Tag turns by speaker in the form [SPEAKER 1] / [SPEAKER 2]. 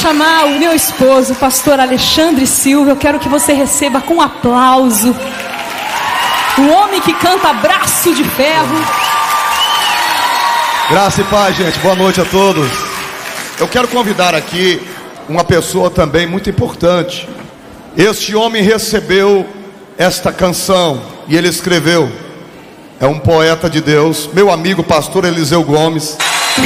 [SPEAKER 1] chamar o meu esposo, o pastor Alexandre Silva. Eu quero que você receba com aplauso o homem que canta Braço de Ferro.
[SPEAKER 2] Graça e paz, gente. Boa noite a todos. Eu quero convidar aqui uma pessoa também muito importante. Este homem recebeu esta canção e ele escreveu. É um poeta de Deus, meu amigo pastor Eliseu Gomes.